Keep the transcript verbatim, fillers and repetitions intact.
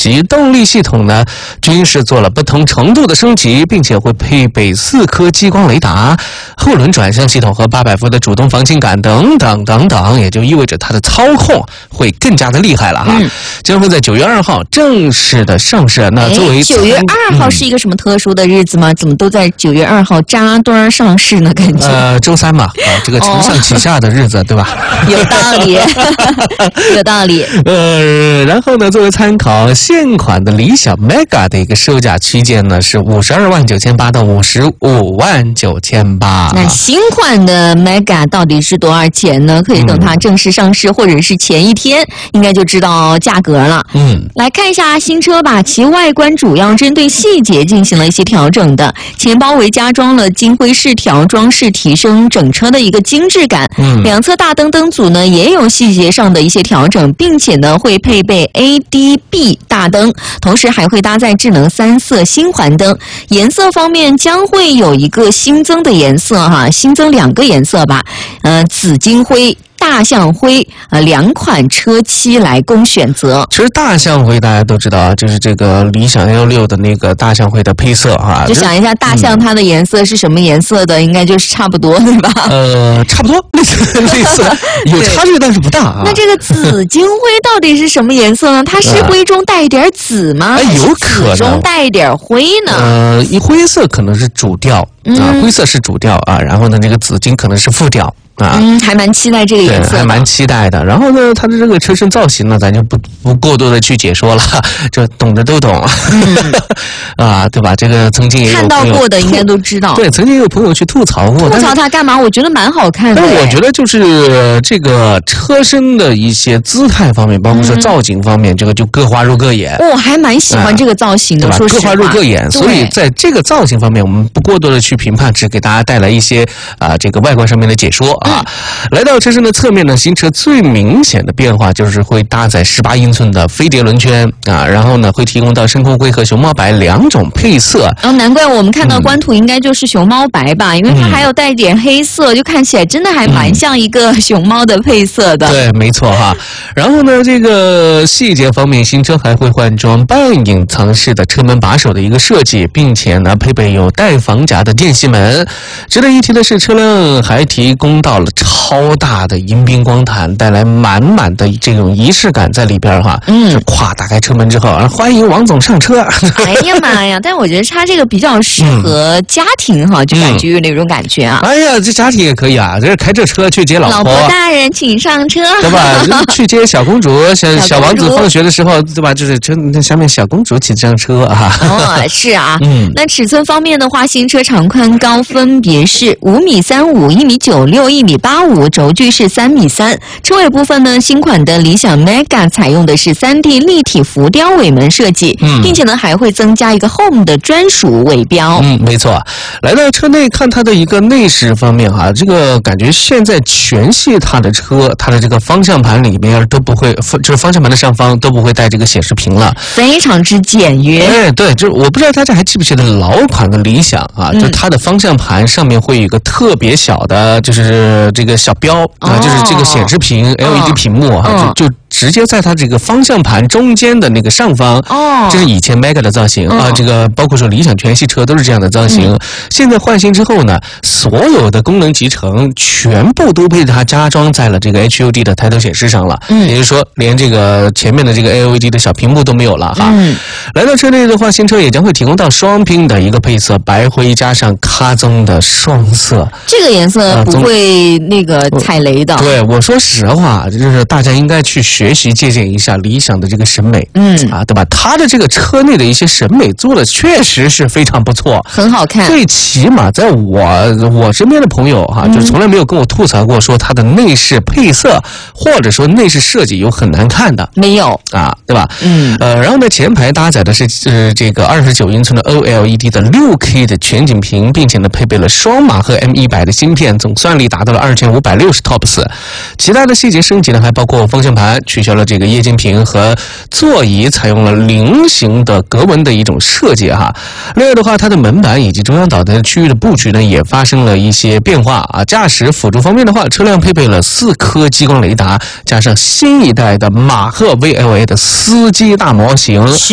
其动力系统呢均是做了不同程度的升级，并且会配备四颗激光雷达、后轮转向系统和八百伏的主动防倾杆等等等等，也就意味着它的操控会更加的厉害了哈。嗯、将会在九月二号正式的上市。那作为九月二号是一个什么特殊的日子吗？嗯、怎么都在九月二号扎堆儿上市呢？感觉呃周三嘛，啊，这个承上启下的日子，哦、对吧？ 有道理，有道理。 呃，然后呢，作为参考，现款的理想 Mega 的一个售价区间呢是五十二万九千八到五十五万九千八。 那新款的 Mega 到底是多少钱呢？可以等它正式上市，嗯、或者是前一天，应该就知道价格了。嗯，来看一下新车吧，其外观主要针对细节进行了一些调整的，前包围加装了金灰饰条装饰，提升整车的一个精致感。嗯，两侧大灯灯组呢也有细节上的一些调整，并且呢会配备 A D B 大灯，同时还会搭载智能三色新环灯。颜色方面将会有一个新增的颜色哈，新增两个颜色吧，呃，紫金灰、大象灰，呃，两款车漆来供选择。 其实大象灰大家都知道啊，就是这个理想 L 六 的那个大象灰的配色啊。 就想一下大象它的颜色是什么颜色的，嗯、应该就是差不多对吧？ 呃，差不多类似类似，有差距但是不大啊。 那这个紫金灰到底是什么颜色呢？它是灰中带一点紫吗？ 哎，有可能。 紫中带一点灰呢？ 呃，灰色可能是主调啊，灰色是主调啊，然后呢，这个紫金可能是副调。啊， 嗯，还蛮期待这个颜色， 还蛮期待的。然后呢，它的这个车身造型呢，咱就不不过多的去解说了，这懂的都懂，嗯、啊，对吧？这个曾经也有看到过的应该都知道。 对，曾经有朋友去吐槽过， 吐槽它干嘛？我觉得蛮好看的。 但我觉得就是这个车身的一些姿态方面，包括说造型方面，嗯、这个就各花入各眼。 我、哦、还蛮喜欢这个造型的， 对吧？ 说实话， 各花入各眼。所以在这个造型方面，我们不过多的去评判，只给大家带来一些啊、呃、这个外观上面的解说。啊，来到车身的侧面呢，新车最明显的变化就是会搭载十八英寸的飞碟轮圈啊，然后呢会提供到深空灰和熊猫白两种配色。 哦，难怪我们看到官图应该就是熊猫白吧，嗯、因为它还有带点黑色，就看起来真的还蛮像一个熊猫的配色的。 嗯、对，没错哈。然后呢，这个细节方面，新车还会换装半隐藏式的车门把手的一个设计，并且呢配备有带防夹的间隙门。值得一提的是，车辆还提供到了超大的迎宾光毯，带来满满的这种仪式感在里边哈。嗯，就咵打开车门之后，欢迎王总上车。 哎呀妈呀！但我觉得它这个比较适合家庭哈，嗯、就感觉有那种感觉啊。 哎呀，这家庭也可以啊，这开着车去接老婆。 老婆大人，请上车， 对吧？去接小公主，小小王子放学的时候，对吧？就是车那下面小公主请上车啊。 哦，是啊。嗯，那尺寸方面的话，新车长宽高分别是五米三五、一米九六、一米八五，轴距是三米三。车尾部分呢，新款的理想 Mega 采用的是 三 D 立体浮雕尾门设计，嗯、并且呢还会增加一个 Home 的专属尾标。 嗯，没错。来到车内看它的一个内饰方面哈，这个感觉现在全系它的车，它的这个方向盘里面都不会，就是方向盘的上方都不会带这个显示屏了， 非常之简约。 哎，对，就我不知道大家还记不记得老款的理想啊，嗯、就它的方向盘上面会有一个特别小的，就是这个小标啊，哦、就是这个显示屏 L E D 屏幕哈，哦、就就直接在它这个方向盘中间的那个上方。哦，这是以前 Mega 的造型、哦、啊，这个包括说理想全系车都是这样的造型。嗯、现在换新之后呢，所有的功能集成全部都被它加装在了这个 H U D 的抬头显示上了。嗯，也就是说，连这个前面的这个 L E D 的小屏幕都没有了哈。嗯，来到车内的话，新车也将会提供到双拼的一个配色，白灰加上咖棕的双色。 这个颜色不会那个踩雷的。 呃、对，我说实话，就是大家应该去学习借鉴一下理想的这个审美。嗯，啊，对吧？它的这个车内的一些审美做的确实是非常不错， 很好看。 最起码在我我身边的朋友哈、啊，就从来没有跟我吐槽过说它的内饰配色或者说内饰设计有很难看的， 没有啊，对吧？嗯，呃，然后呢，前排搭载的是呃这个二十九英寸的 O L E D 的六 K 的全景屏，并且呢配备了双马赫 M 一百的芯片，总算力达到了二千五百六十 TOPS。其他的细节升级呢，还包括方向盘取消了这个液晶屏和座椅采用了菱形的格纹的一种设计哈。另外的话，它的门板以及中央岛的区域的布局呢也发生了一些变化啊。驾驶辅助方面的话，车辆配备了四颗激光雷达，加上新一代的马赫 V L A 的司机大模型。